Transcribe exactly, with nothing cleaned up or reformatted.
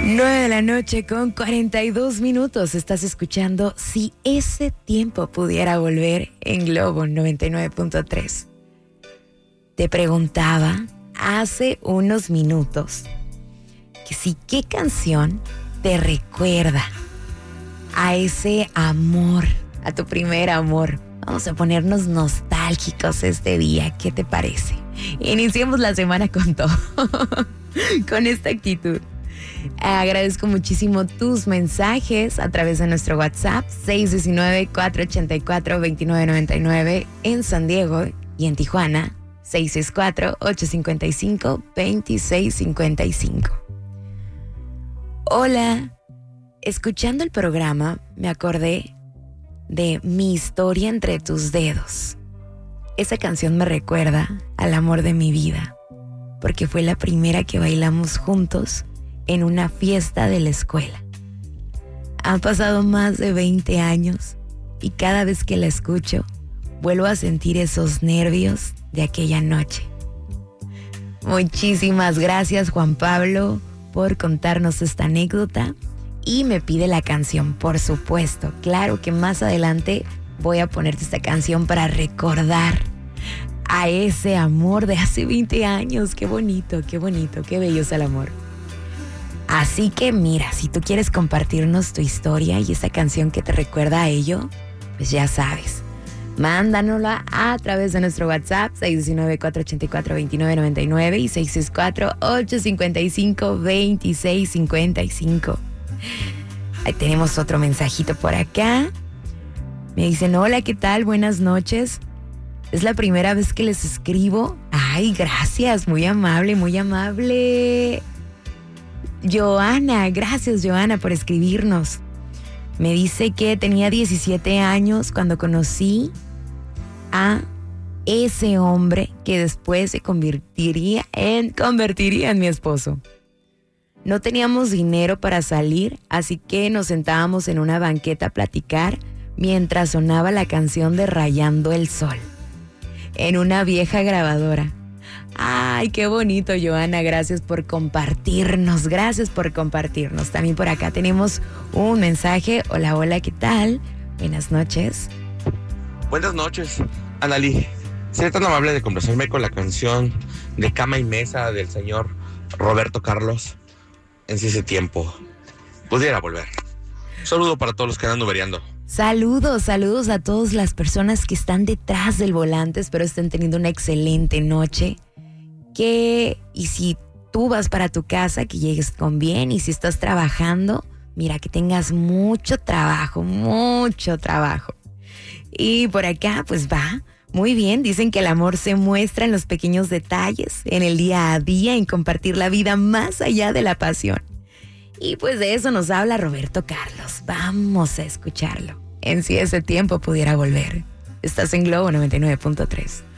nueve de la noche con cuarenta y dos minutos. Estás escuchando Si ese tiempo pudiera volver en Globo noventa y nueve punto tres. Te preguntaba hace unos minutos que si qué canción te recuerda a ese amor, a tu primer amor. Vamos a ponernos nostálgicos este día. ¿Qué te parece? Iniciemos la semana con todo, con esta actitud. Agradezco muchísimo tus mensajes a través de nuestro WhatsApp seis uno nueve, cuatro ocho cuatro, dos nueve nueve nueve en San Diego y en Tijuana seis seis cuatro, ocho cinco cinco, dos seis cinco cinco. Hola, escuchando el programa me acordé de Mi historia entre tus dedos. Esa canción me recuerda al amor de mi vida, porque fue la primera que bailamos juntos en una fiesta de la escuela. Han pasado más de veinte años y cada vez que la escucho, vuelvo a sentir esos nervios de aquella noche. Muchísimas gracias, Juan Pablo, por contarnos esta anécdota y me pide la canción, por supuesto. Claro que más adelante voy a ponerte esta canción para recordar a ese amor de hace veinte años. Qué bonito, qué bonito, qué bello es el amor. Así que mira, si tú quieres compartirnos tu historia y esa canción que te recuerda a ello, pues ya sabes, mándanosla a través de nuestro WhatsApp seis uno nueve, cuatro ocho cuatro, dos nueve nueve nueve y seis seis cuatro, ocho cinco cinco, dos seis cinco cinco. Ahí tenemos otro mensajito por acá. Me dicen, hola, ¿qué tal? Buenas noches. Es la primera vez que les escribo. Ay, gracias, muy amable, muy amable. Joana, gracias Joana por escribirnos. Me dice que tenía diecisiete años cuando conocí a ese hombre que después se convertiría en, convertiría en mi esposo. No teníamos dinero para salir, así que nos sentábamos en una banqueta a platicar mientras sonaba la canción de Rayando el Sol en una vieja grabadora. Ay, qué bonito, Joana, gracias por compartirnos, gracias por compartirnos. También por acá tenemos un mensaje. Hola, hola, ¿qué tal? Buenas noches. Buenas noches, Analí. Seré tan amable de complacerme con la canción de Cama y Mesa del señor Roberto Carlos, en Si ese tiempo pudiera volver. Saludo para todos los que andan uberiando. Saludos, saludos a todas las personas que están detrás del volante. Espero estén teniendo una excelente noche. Que, y si tú vas para tu casa, que llegues con bien. Y si estás trabajando, mira, que tengas mucho trabajo, mucho trabajo. Y por acá, pues va, muy bien. Dicen que el amor se muestra en los pequeños detalles, en el día a día, en compartir la vida más allá de la pasión. Y pues de eso nos habla Roberto Carlos. Vamos a escucharlo en Si ese tiempo pudiera volver. Estás en Globo noventa y nueve punto tres.